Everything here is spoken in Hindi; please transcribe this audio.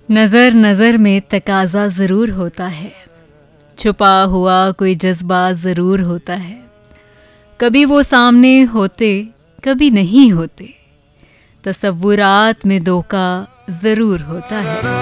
नज़र नज़र में तकाजा ज़रूर होता है, छुपा हुआ कोई जज्बा ज़रूर होता है। कभी वो सामने होते कभी नहीं होते, तसव्वुरात में धोखा ज़रूर होता है।